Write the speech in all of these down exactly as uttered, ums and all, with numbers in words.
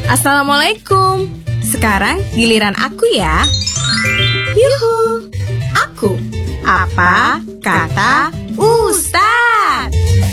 Assalamualaikum. Sekarang giliran aku ya. Yuhu. Aku. Apa kata Ustaz?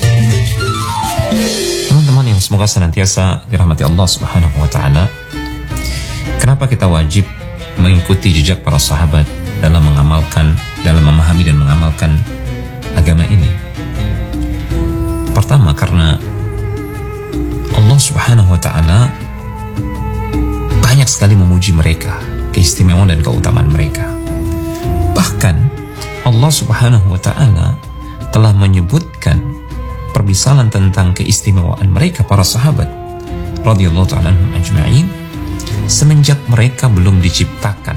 Teman-teman yang semoga senantiasa dirahmati Allah Subhanahu wa taala. Kenapa kita wajib mengikuti jejak para sahabat dalam mengamalkan, dalam memahami dan mengamalkan agama ini? Pertama, karena Allah Subhanahu wa taala banyak sekali memuji mereka, keistimewaan dan keutamaan mereka. Bahkan Allah Subhanahu wa taala telah menyebutkan permisalan tentang keistimewaan mereka para sahabat radhiyallahu ta'ala anhum ajma'in semenjak mereka belum diciptakan.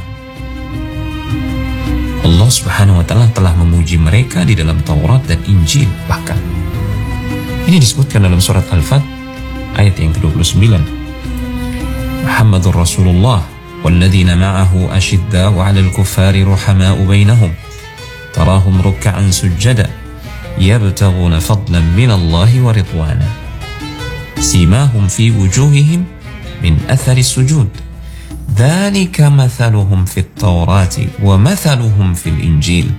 Allah Subhanahu wa taala telah memuji mereka di dalam Taurat dan Injil. Bahkan ini disebutkan dalam surat Al-Fat ayat yang ke dua puluh sembilan. Muhammadur Rasulullah walladzina ma'ahu ashidda'u 'alal kuffari ruhama'u bainahum tarahum ruk'an sujada yabtaghuna fadlan minallahi wa ridwana simahum fi wujuhihim min athari sujud dzalika mathaluhum fit Taurati wa mathaluhum fil Injil.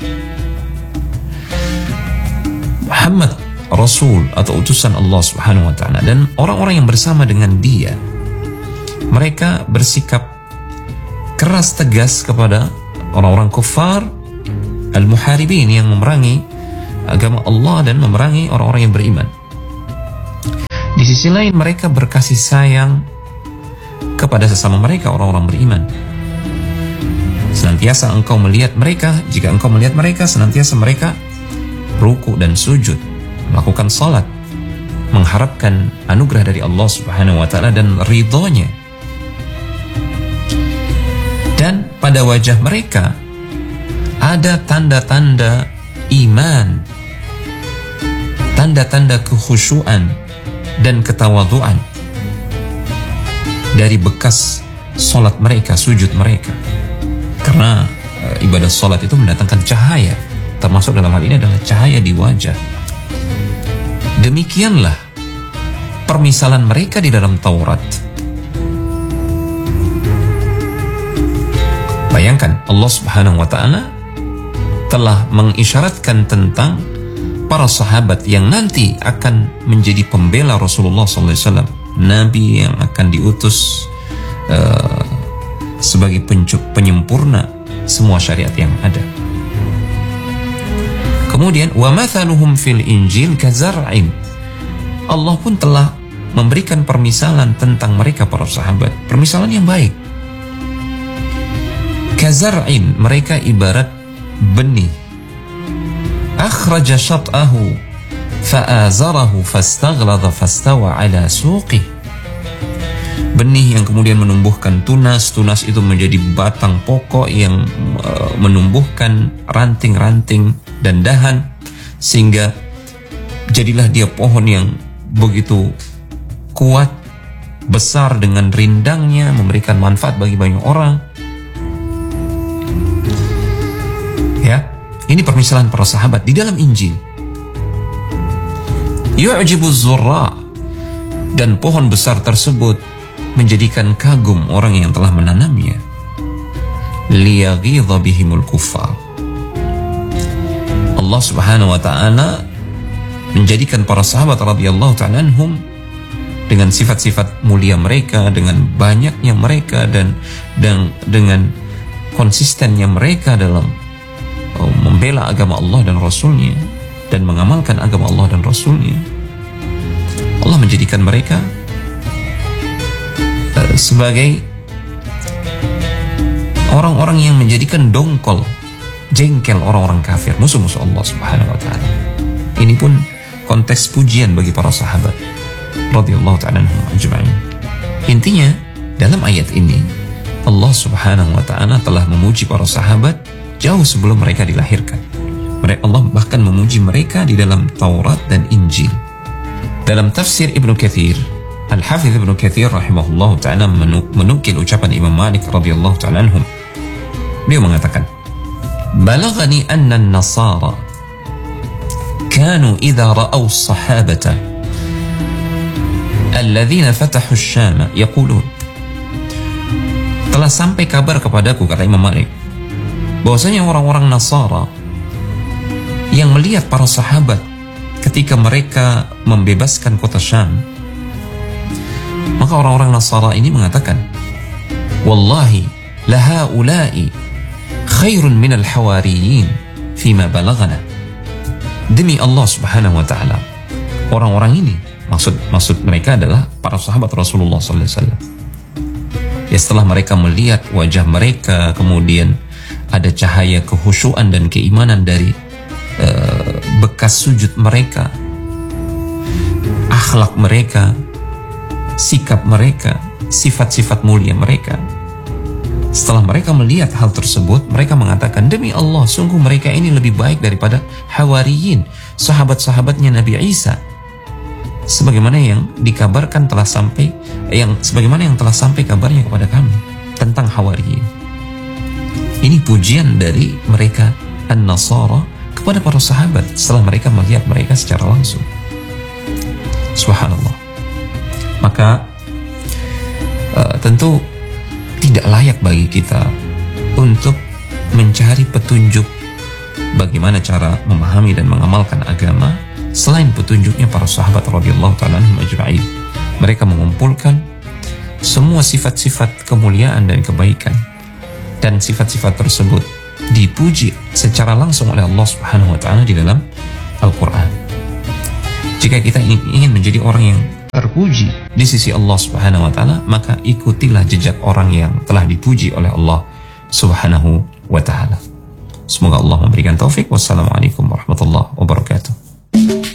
Muhammad Rasul atau utusan Allah Subhanahu wa taala dan orang-orang yang bersama dengan dia, mereka bersikap keras tegas kepada orang-orang kufar al-muharibin yang memerangi agama Allah dan memerangi orang-orang yang beriman. Di sisi lain mereka berkasih sayang kepada sesama mereka orang-orang beriman. Senantiasa engkau melihat mereka, jika engkau melihat mereka, senantiasa mereka ruku dan sujud, melakukan salat, mengharapkan anugerah dari Allah Subhanahu wa taala dan ridhonya. Dan pada wajah mereka ada tanda-tanda iman, tanda-tanda kekhusyuan dan ketawaduan dari bekas salat mereka, sujud mereka. Karena e, ibadah salat itu mendatangkan cahaya, termasuk dalam hal ini adalah cahaya di wajah. Demikianlah permisalan mereka di dalam Taurat. Bayangkan, Allah Subhanahu wa taala telah mengisyaratkan tentang para sahabat yang nanti akan menjadi pembela Rasulullah sallallahu alaihi wasallam, nabi yang akan diutus uh, sebagai penyempurna semua syariat yang ada. Kemudian wa mathaluhum fil Injil kazar'in. Allah pun telah memberikan permisalan tentang mereka para sahabat, permisalan yang baik. Kazar'in, mereka ibarat benih. Akhraja syat'ahu fa'azarahu fastaghlada fastawa ala suqih. Benih yang kemudian menumbuhkan tunas, tunas itu menjadi batang pokok yang uh, menumbuhkan ranting-ranting dan dahan, sehingga jadilah dia pohon yang begitu kuat, besar dengan rindangnya, memberikan manfaat bagi banyak orang. Ya, ini permisalan para sahabat di dalam Injil. Yu'jibuz zurra, dan pohon besar tersebut menjadikan kagum orang yang telah menanamnya. Liyaghidha bihimul kuffar. Allah Subhanahu wa taala menjadikan para sahabat radhiyallahu ta'ala anhum dengan sifat-sifat mulia mereka, dengan banyaknya mereka dan dan dengan konsistennya mereka dalam membela agama Allah dan Rasulnya dan mengamalkan agama Allah dan Rasulnya. Allah menjadikan mereka uh, sebagai orang-orang yang menjadikan dongkol, jengkel orang-orang kafir, musuh-musuh Allah Subhanahu wa taala. Ini pun konteks pujian bagi para sahabat radhiyallahu ta'ala anhum ajma'in. Intinya, dalam ayat ini Allah Subhanahu wa taala telah memuji para sahabat jauh sebelum mereka dilahirkan. Allah bahkan memuji mereka di dalam Taurat dan Injil. Dalam tafsir Ibnu Katsir, Al-Hafidz Ibnu Katsir rahimahullahu ta'ala menukil ucapan Imam Malik radhiyallahu ta'ala anhum. Beliau mengatakan, "Balaghani anna an-nasara kanu idza ra'aw as-sahabata alladzina fatahu syama yaqulun, telah sampai kabar kepadaku, kata Imam Malik, bahwasanya orang-orang Nasara yang melihat para sahabat ketika mereka membebaskan kota Syam, maka orang-orang Nasara ini mengatakan, wallahi lahaula'i khairun minal hawariyin fima balagana. Demi Allah subhanahu wa ta'ala, orang-orang ini, maksud maksud mereka adalah para sahabat Rasulullah sallallahu alaihi wasallam. Ya, setelah mereka melihat wajah mereka, kemudian ada cahaya kehusyuan dan keimanan dari uh, bekas sujud mereka, akhlak mereka, sikap mereka, sifat-sifat mulia mereka. Setelah mereka melihat hal tersebut, mereka mengatakan, demi Allah, sungguh mereka ini lebih baik daripada Hawariyin, sahabat-sahabatnya Nabi Isa, sebagaimana yang dikabarkan telah sampai, yang sebagaimana yang telah sampai kabarnya kepada kami tentang Hawariyin. Ini pujian dari mereka An-Nasara kepada para sahabat setelah mereka melihat mereka secara langsung. Subhanallah. Maka uh, tentu tidak layak bagi kita untuk mencari petunjuk bagaimana cara memahami dan mengamalkan agama selain petunjuknya para sahabat radhiyallahu ta'ala anhum ajma'in. Mereka mengumpulkan semua sifat-sifat kemuliaan dan kebaikan, dan sifat-sifat tersebut dipuji secara langsung oleh Allah Subhanahu wa ta'ala di dalam Al-Quran. Jika kita ingin menjadi orang yang terpuji di sisi Allah Subhanahu wa ta'ala, maka ikutilah jejak orang yang telah dipuji oleh Allah Subhanahu wa ta'ala. Semoga Allah memberikan taufik. Wassalamualaikum warahmatullahi wabarakatuh.